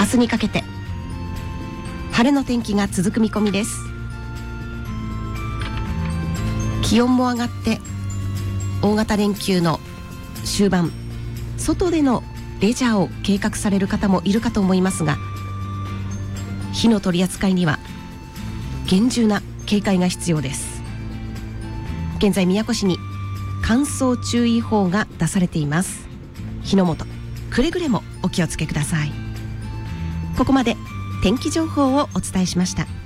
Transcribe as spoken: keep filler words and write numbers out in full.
明日にかけて晴れの天気が続く見込みです。気温も上がって大型連休の終盤、外でのレジャーを計画される方もいるかと思いますが、火の取り扱いには厳重な警戒が必要です。現在宮古市に乾燥注意報が出されています。火の元くれぐれもお気をつけください。ここまで天気情報をお伝えしました。